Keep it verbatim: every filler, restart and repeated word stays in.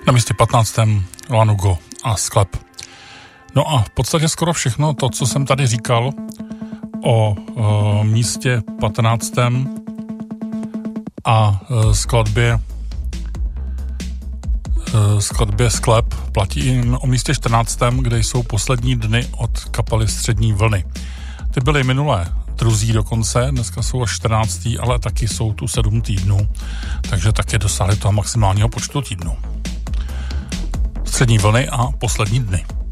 Na místě patnáctém Lanugo a Sklep. No a v podstatě skoro všechno to, co jsem tady říkal o e, místě patnáctém a e, skladbě e, skladbě Sklep platí i o místě čtrnáctém, kde jsou poslední dny od kapely Střední vlny. Ty byly minulé druzí dokonce, dneska jsou až čtrnáctý, ale taky jsou tu sedm týdnů, takže taky dosáhli toho maximálního počtu týdnů. Střední vlny a poslední dny.